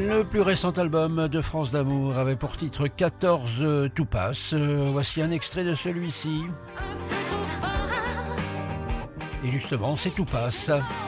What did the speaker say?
Le plus récent album de France d'Amour avait pour titre 14 Tout passe. Voici un extrait de celui-ci. Et justement, c'est Tout passe.